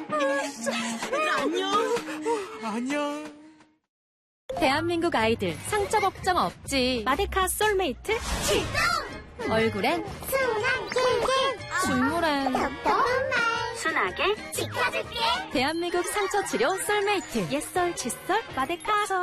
안녕. 안녕. 대한민국 아이들 상처 걱정 없지. 마데카 솔메이트 출동! 얼굴엔 순한 꿀꿀 중물엔 답답한 말 순하게 지켜줄게. 대한민국 상처 치료 솔메이트 옛설 칫솔 마데카